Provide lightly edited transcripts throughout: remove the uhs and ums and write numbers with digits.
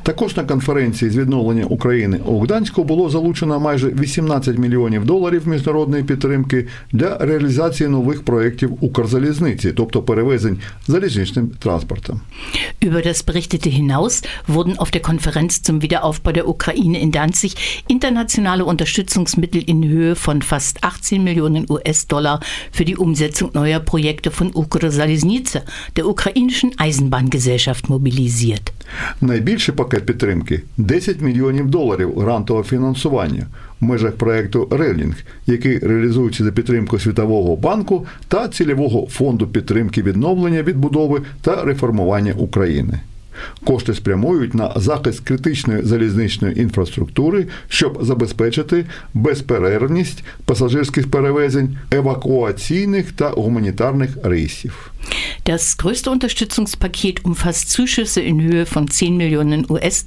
Також на конференції з відновлення України у Гданську було залучено майже $18 мільйонів міжнародної підтримки для реалізації нових проєктів Укрзалізниці, тобто перевезень залізничним транспортом. Über das Berichtete hinaus wurden auf der Konferenz zum Wiederaufbau der Ukraine in Danzig internationale Unterstützungsmittel in Höhe von fast $18 Millionen für die Umsetzung neuer Projekte von Ukrzaliznytsia, der ukrainischen Eisenbahngesellschaft, mobilisiert. Найбільший пакет підтримки – $10 мільйонів грантового фінансування в межах проєкту «Релінг», який реалізується за підтримку Світового банку та Цільового фонду підтримки відновлення, відбудови та реформування України. Кошти спрямують на захист критичної залізничної інфраструктури, щоб забезпечити безперервність пасажирських перевезень, евакуаційних та гуманітарних рейсів. Das größte Unterstützungspaket umfasst Zuschüsse in Höhe von $10 Millionen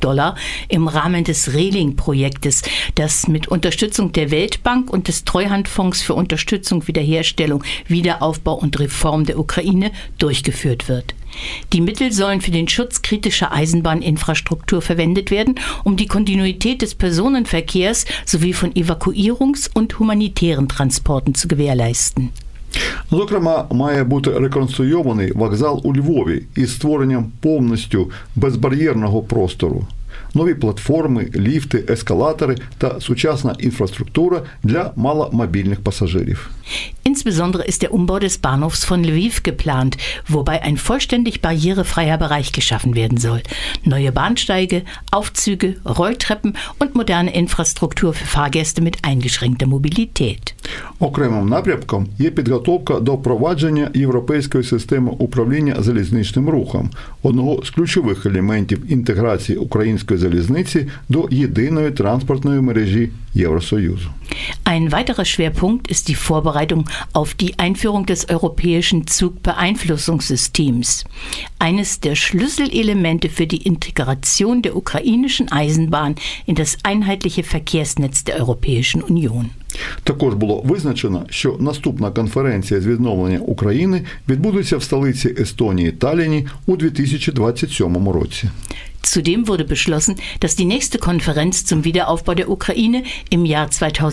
im Rahmen des Reling-Projektes, das mit Unterstützung der Weltbank und des Treuhandfonds für Unterstützung, Wiederherstellung, Wiederaufbau und Reform der Ukraine durchgeführt wird. Die Mittel sollen für den Schutz kritischer Eisenbahninfrastruktur verwendet werden, um die Kontinuität des Personenverkehrs sowie von Evakuierungs- und humanitären Transporten zu gewährleisten. Зокрема, має бути реконструйований вокзал у Львові із створенням повністю безбар'єрного простору. Нові платформи, ліфти, ескалатори та сучасна інфраструктура для маломобільних пасажирів. Insbesondere ist der Umbau des Bahnhofs von Lviv geplant, wobei ein vollständig barrierefreier Bereich geschaffen werden soll. Neue Bahnsteige, Aufzüge, Rolltreppen und moderne Infrastruktur für Fahrgäste mit eingeschränkter Mobilität. Окремим напрямком є підготовка до впровадження європейської системи управління залізничним рухом, одного з ключових елементів інтеграції української залізниці до єдиної транспортної мережі Євросоюзу. Ein weiterer Schwerpunkt ist die Vorbereitung auf die Einführung des europäischen Zugbeeinflussungssystems. Eines der Schlüsselelemente für die Integration der ukrainischen Eisenbahn in das einheitliche Verkehrsnetz der Europäischen Union. Також було визначено, що наступна конференція з відновлення України відбудеться в столиці Естонії Таллінні у 2027 році. Zudem wurde beschlossen, dass die nächste Konferenz zum Wiederaufbau der Ukraine im Jahr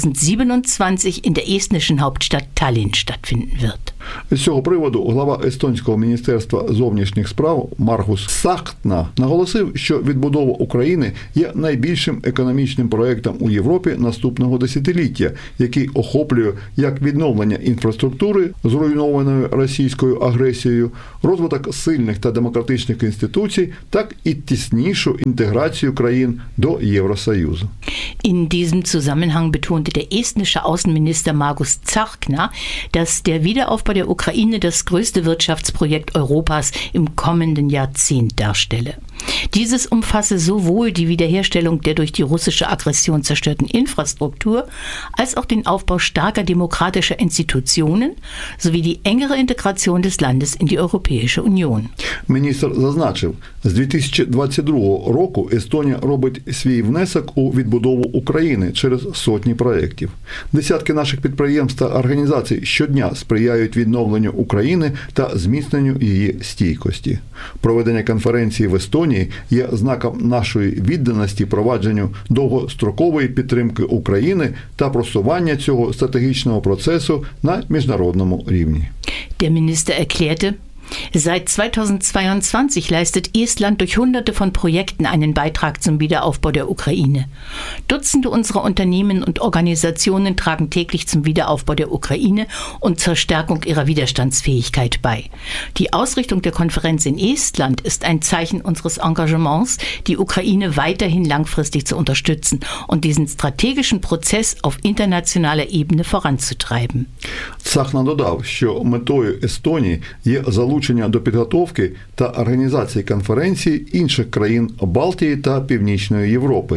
2027 in der estnischen Hauptstadt Tallinn stattfinden wird. З цього приводу глава Естонського міністерства зовнішніх справ Маргус Сахтна наголосив, що відбудова України є найбільшим економічним проєктом у Європі наступного десятиліття, який охоплює як відновлення інфраструктури, зруйнованої російською агресією, розвиток сильних та демократичних інституцій, так і тіснішу інтеграцію країн до Євросоюзу. In diesem Zusammenhang betonte der estnische Außenminister Margus Tsahkna, dass der Wiederaufbau der Ukraine das größte Wirtschaftsprojekt Europas im kommenden Jahrzehnt darstelle. Dieses umfasse sowohl die Wiederherstellung der durch die russische Aggression zerstörten Infrastruktur als auch den Aufbau starker demokratischer Institutionen sowie die engere Integration des Landes in die Europäische Union. Міністр зазначив, з 2022 року Естонія робить свій внесок у відбудову України через сотні проєктів. Десятки наших підприємств та організацій щодня сприяють відновленню України та зміцненню її стійкості. Проведення конференції в Естонії є знаком нашої відданості провадженню довгострокової підтримки України та просування цього стратегічного процесу на міжнародному рівні. Der Minister erklärte, seit 2022 leistet Estland durch Hunderte von Projekten einen Beitrag zum Wiederaufbau der Ukraine. Dutzende unserer Unternehmen und Organisationen tragen täglich zum Wiederaufbau der Ukraine und zur Stärkung ihrer Widerstandsfähigkeit bei. Die Ausrichtung der Konferenz in Estland ist ein Zeichen unseres Engagements, die Ukraine weiterhin langfristig zu unterstützen und diesen strategischen Prozess auf internationaler Ebene voranzutreiben. Сахна додав, що метою Естонії є залучення до підготовки та організації конференції інших країн Балтії та Північної Європи,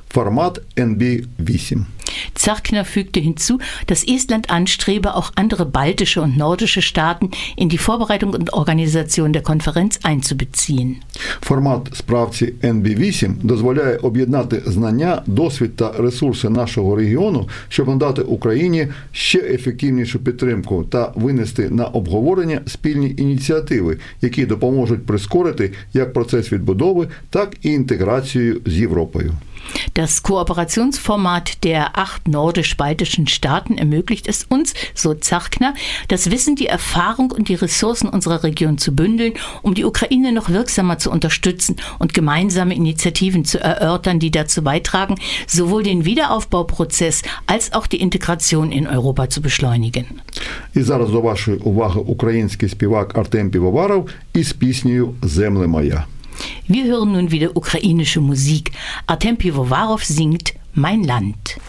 формат NB8. Zarkner fügte hinzu, dass Estland anstrebe, auch andere baltische und nordische Staaten in die Vorbereitung und Organisation der Konferenz einzubeziehen. Формат справці NB8 дозволяє об'єднати знання, досвід та ресурси нашого регіону, щоб надати Україні ще ефективнішу підтримку та винести на обговорення спільні ініціативи, які допоможуть прискорити як процес відбудови, так і інтеграцію з Європою. Das Kooperationsformat der 8 nordisch-baltischen Staaten ermöglicht es uns, so Zarkner, das Wissen, die Erfahrung und die Ressourcen unserer Region zu bündeln, um die Ukraine noch wirksamer zu unterstützen und gemeinsame Initiativen zu erörtern, die dazu beitragen, sowohl den Wiederaufbauprozess als auch die Integration in Europa zu beschleunigen. І зараз до вашої уваги український співак Артем Півоваров із піснею «Земле моя». Wir hören nun wieder ukrainische Musik. Artem Pivovarov singt Mein Land.